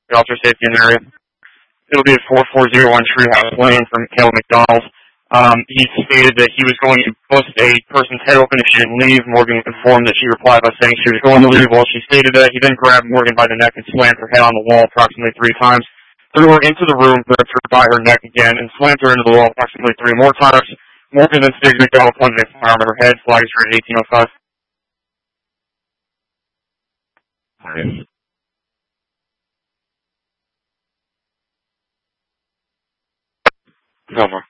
the officer safety in the area. It'll be at 4401 Treehouse Lane from Caleb McDonald. He stated that he was going to bust a person's head open if she didn't leave. Morgan informed that she replied by saying she was going to leave while she stated that. He then grabbed Morgan by the neck and slammed her head on the wall approximately 3 times. Threw her into the room, grabbed her by her neck again, and slammed her into the wall approximately 3 more times. Morgan then stated McDonald pointed a firearm at her head. Flag is for 1805. Over.